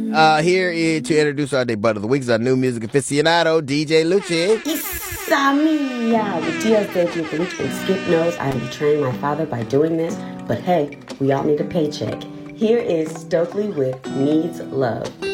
Here is to introduce our debut of the week is our new music aficionado, DJ Lucci. Issa mia! The DL's debut of the week, and Skip knows I am betraying my father by doing this, but hey, we all need a paycheck. Here is Stokely with Needs Love.